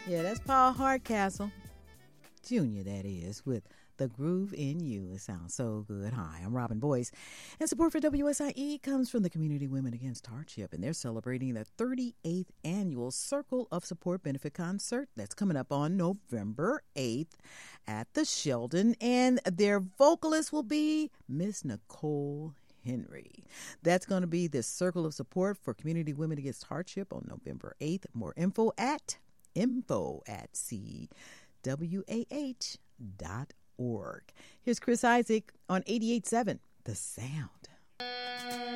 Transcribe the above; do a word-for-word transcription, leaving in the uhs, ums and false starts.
Yeah, that's Paul Hardcastle Junior, that is, with The Groove in You. It sounds so good. Hi, I'm Robin Boyce. And support for W S I E comes from the Community Women Against Hardship, and they're celebrating their thirty-eighth annual Circle of Support benefit concert. That's coming up on November eighth at the Sheldon, and their vocalist will be Miss Nicole Henry. That's going to be the Circle of Support for Community Women Against Hardship on November eighth. More info at info at c w a h dot org. Here's Chris Isaac on eighty-eight point seven The Sound.